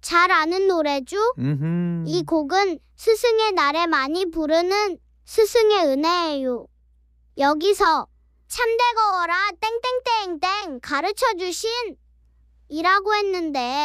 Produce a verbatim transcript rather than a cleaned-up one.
잘 아는 노래죠? 음흠. 이 곡은 스승의 날에 많이 부르는 스승의 은혜예요. 여기서 참되거라 땡땡땡땡 가르쳐주신 이라고 했는데